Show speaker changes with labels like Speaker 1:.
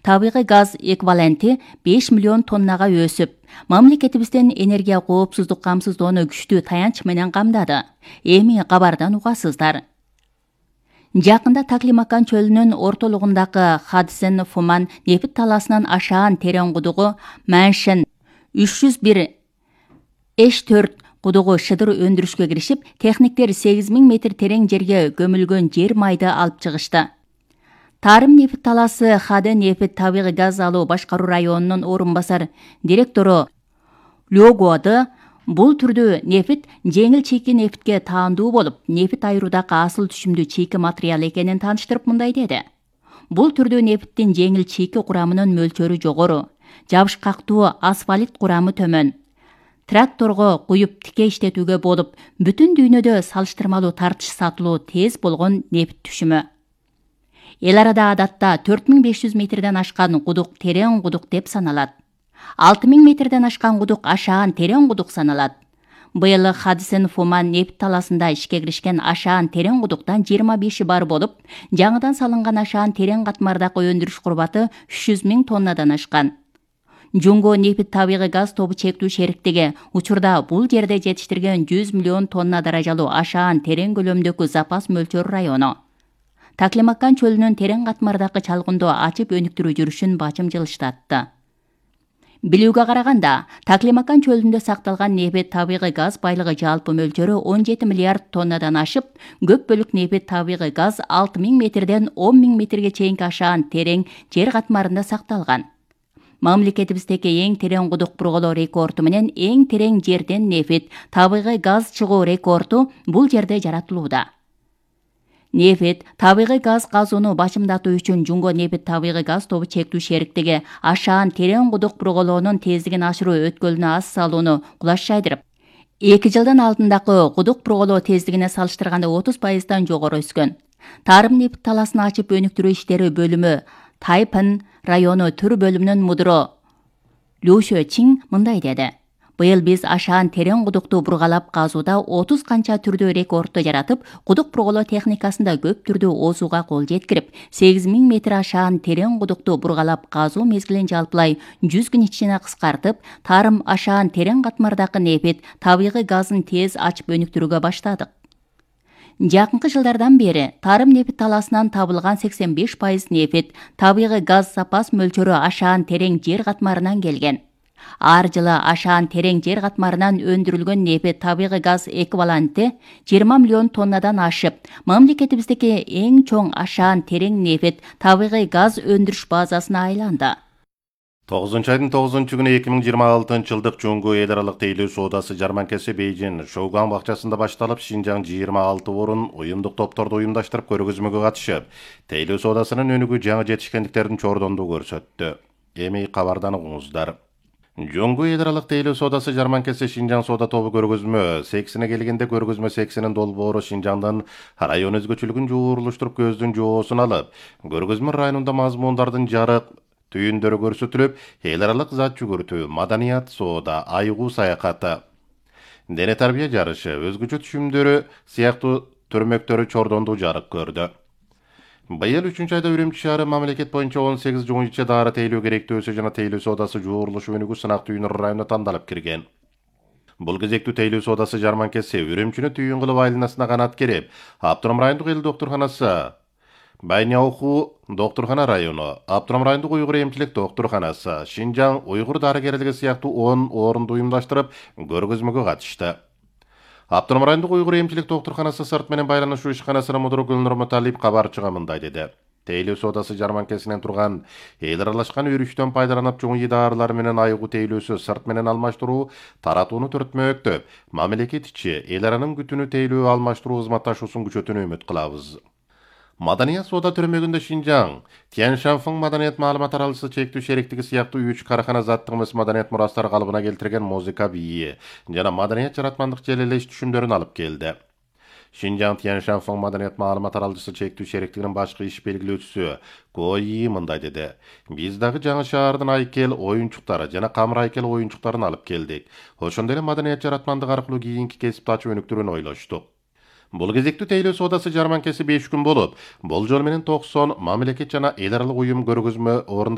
Speaker 1: табигый газ эквиваленти 5 миллион тоннага өсүп, мамлекетибиздин энергия коопсуздук камсыздоону күчтүү таянч менен камдады. Эми кабардан угасыздар. Жакында Таклимакан чөлүнүн ортолугундагы Хадсен Фуман нефт таласынын ашаан терең кудугу Маншен 301 H4 кудугу шыдыр өндүрүшкө киришип, техниктер 8000 метр терең жерге көмүлгөн жер майды алып чыгышты. Тарым нефт таласы Хаде нефт табигый газ алуу башкаруу районунун орун басар директору Лёгуады бул түрдүү нефт жеңил чийки нефтке таандуу болуп, нефт айыруудагы асыл түшүмдүү чийки материал экенин тааныштырып мындай деди. Бул түрдүү нефттин жеңил чийки курамынын мөлчөрү жогору, жабышкактуу асфальт курамы төмөн. Тракторго куюп тике иштетүүгө болуп, бүтүн дүйнөдө салыштырмалуу тартыш сатылуу тез болгон нефт түшүмү. Эл арада адатта 4500 метрден ашкан кудук терең кудук деп саналат. 6000 метрден ашкан кудук ашаан терең кудук саналат. Быйыл Хадсен Фуман нефт таласында ишке киришкен ашаан терең кудуктан 25 бар болуп, жаңыдан салынган ашаан терең катмардагы өндүрүш курбаты 300 000 тоннадан ашкан. Жунго нефт табигый газ тобу чектүү шериктиги учурда бул жерде жетиштирген 100 миллион тонна даражалуу ашаан терең көлөмдөгү запас мөлчөр району. Таклимакан чөлүнүн терең катмардагы чалгындоо ачып өнүктүрүү жүрүшүн бачым жылыштатты. Билүүгө караганда, Таклимакан чөлүндө сакталган нефт табигый газ байлыгы жалпы мөлчөрү 17 миллиард тоннадан ашып, көп бөлүк нефт табигый газ 6000 метрден 10 000 метрге чейинки ашаан терең жер катмарында сакталган. Мамлекетибиздеги эң терең кудук бурголоо рекорду менен эң терең жерден нефт табигый газ чыгуу рекорду бул жерде жаратылууда. Нефт табигый газ казууну бачымдатуу үчүн Жунго нефт табигый газ тобу чектүү шериктиги ашаан терең кудук бурголоонун тездигин ашыруу өткөлүнө аз салууну кулаш жайдырып, 2 жылдын алдындагы кудук бурголоо тездигине салыштырганда 30% жогору өскөн. Тарым нефт таласын ачып өнүктүрүү иштери бөлүмү Тайпен району түр бөлүмүнүн мудуру Лю Шөчин мындай деди. Быйыл биз ашаан терең кудукту бургалап казууда 30 канча түрдүү рекордду жаратып, кудук бурголоо техникасында көп түрдүү оозууга кол жеткирип, 8000 метр ашаан терең кудукту бургалап казуу мезгилин жалпылай 100 күн ичине кыскартып, тарым ашаан терең катмардагы нефт табигый газын тез ачып өнүктүрүүгө баштадык. Жакынкы жылдардан бери тарым нефт таласынан табылган 85% нефт табигый газ запас мөлчөрү ашаан терең жер катмарынан келген. Ар жылы ашаан терең жер катмарынан өндүрүлгөн нефт табигый газ эквиваленти 20 миллион тоннадан ашып, мамлекетибиздеги эң чоң ашаан терең нефт табигый газ өндүрүш базасына айланды.
Speaker 2: 9-айдын 9-күнү 2026 жылдык Жунго эл аралык тейлөө соодасы жарманкеси Бейжин Шоуган бакчасында башталып, Шинжаң 26 орун уюмдук топторду уюмдаштырып көргөзмөгө катышып, тейлөө соодасынын өнүгүү жаңы жетишкендиктерин чордондуу көрсөттү. Эми кабардан угуңуздар. Жунго эл аралык тейлөө соодасы жарманкеси Шинжаң соода тобу көргөзмө 80 келгенде көргөзмө 80-ин долбоору Шинжаңдын район өзгөчөлүгүн жуурулуштуруп көздүн жоосун алып, көргөзмө районунда мазмундардын жарык түйүндөрү көрсөтүлүп, эл аралык зат жүгүртүү, маданият, соода, айгуу саякаты, дене тарбия жарышы, өзгөчө түшүмдөрү сыяктуу төрмөктөрү чордондуу жарык көрдү. Быйыл 3-айда Үрүмчү шаары мамлекет боюнча 18 жугунча дары тейлөө керектөөсү жана тейлөө соодасы жуурулушу өнүгүү сынак түйүнү районуна тандалып кирген. Бул кезектүү тейлөө соодасы жарманкеси Үрүмчүнү түйүн кылып айланасына канат керип, Аптурам райондук эл доктурханасы, Байняуху доктурхана району, Аптурам райондук уйгур эмчилик доктурханасы, Шинжаң уйгур дарыгерлиги сыяктуу 10 орунду уюмдаштырып, көргөзмөгө катышты. Аптурам райондук уйгур эмчилик доктурханасы сырт менен байланышуу ишканасынын мудуру Гүлнур Муталип кабарчыга мындай деди. Тейлөө соодасы жарманкесинен турган эл аралашкан өрүштөн пайдаланып чоң дарылар менен айгуу тейлөөсү сырт менен алмаштыруу таратууну төртмөктөп, мамлекет ичи эл аранын күтүнү тейлөө алмаштыруу кызматташуусун күчөтүүнү үмүт кылабыз. Маданият соода төрмөгүндө Шинжаң, Тяньшанфың маданият маалымат аралышы чектүү шериктиги сыяктуу 3 карахана заттык эмес маданият мурастары калыбына келтирген музыка бийи жана маданият жаратмандык желелеш түшүмдөрүн алып келди. Шинжаң Тяньшанфың маданият маалымат аралышы чектүү шериктигинин башкы иш белгилөөчүсү Кои мындай деди. Биз дагы жаңы шаардын айкел оюнчуктары жана камыр айкел оюнчуктарын алып келдик. Ошондой эле маданият жаратмандык аркылуу кийинки кесипти ачып өнүктүрүүнү ойлоштук. Бул кезектүү тейлөө соодасы жарманкеси 5 күн болуп, болжол менен 90 мамлекет жана эл аралык уюм көргөзмө